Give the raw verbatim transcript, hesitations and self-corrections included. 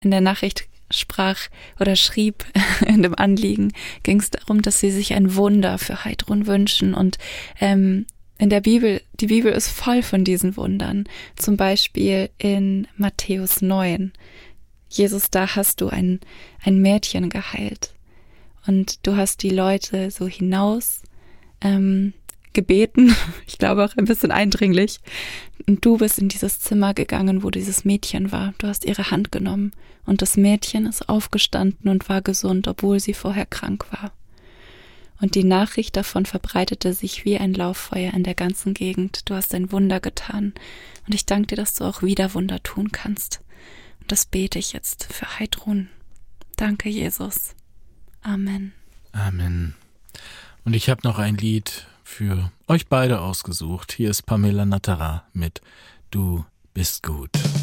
in der Nachricht sprach oder schrieb, in dem Anliegen, ging es darum, dass sie sich ein Wunder für Heidrun wünschen. Und ähm, in der Bibel, die Bibel ist voll von diesen Wundern. Zum Beispiel in Matthäus neun. Jesus, da hast du ein, ein Mädchen geheilt. Und du hast die Leute so hinaus ähm, gebeten, ich glaube auch ein bisschen eindringlich. Und du bist in dieses Zimmer gegangen, wo dieses Mädchen war. Du hast ihre Hand genommen und das Mädchen ist aufgestanden und war gesund, obwohl sie vorher krank war. Und die Nachricht davon verbreitete sich wie ein Lauffeuer in der ganzen Gegend. Du hast ein Wunder getan und ich danke dir, dass du auch wieder Wunder tun kannst. Und das bete ich jetzt für Heidrun. Danke, Jesus. Amen. Amen. Und ich habe noch ein Lied für euch beide ausgesucht. Hier ist Pamela Natterer mit Du bist gut.